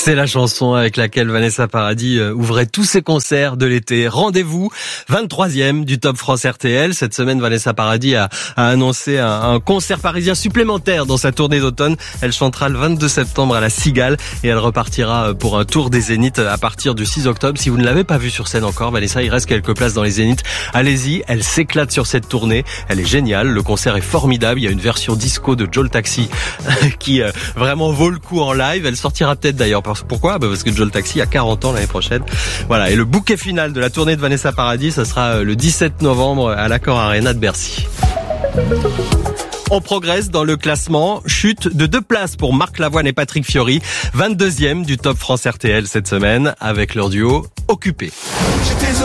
C'est la chanson avec laquelle Vanessa Paradis ouvrait tous ses concerts de l'été. Rendez-vous 23e du Top France RTL. Cette semaine, Vanessa Paradis a annoncé un concert parisien supplémentaire dans sa tournée d'automne. Elle chantera le 22 septembre à la Cigale et elle repartira pour un tour des Zéniths à partir du 6 octobre. Si vous ne l'avez pas vue sur scène encore, Vanessa, il reste quelques places dans les Zéniths. Allez-y, elle s'éclate sur cette tournée. Elle est géniale. Le concert est formidable. Il y a une version disco de Joe le Taxi qui vraiment vaut le coup en live. Elle sortira peut-être d'ailleurs. Pourquoi ? Parce que Joe le Taxi a 40 ans l'année prochaine. Voilà. Et le bouquet final de la tournée de Vanessa Paradis, ça sera le 17 novembre à l'Accor Arena de Bercy. On progresse dans le classement. Chute de 2 places pour Marc Lavoine et Patrick Fiori. 22e du Top France RTL cette semaine avec leur duo Occupé.